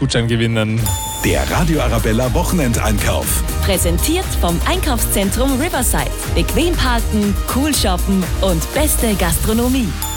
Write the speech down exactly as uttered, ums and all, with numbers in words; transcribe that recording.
Gutschein gewinnen. Der Radio Arabella Wochenendeinkauf. Präsentiert vom Einkaufszentrum Riverside. Bequem parken, cool shoppen und beste Gastronomie.